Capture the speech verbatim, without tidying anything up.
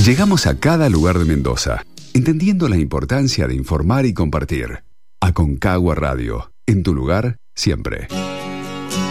Llegamos a cada lugar de Mendoza, entendiendo la importancia de informar y compartir. Aconcagua Radio, en tu lugar, siempre.